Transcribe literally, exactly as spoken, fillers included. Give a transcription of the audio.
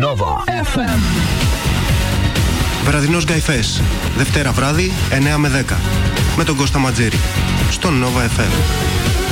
Nova εφ εμ. Βραδινός Γκαϊφές, Δευτέρα βράδυ εννιά με δέκα, με τον Κώστα Ματζήρη, στον Nova εφ εμ.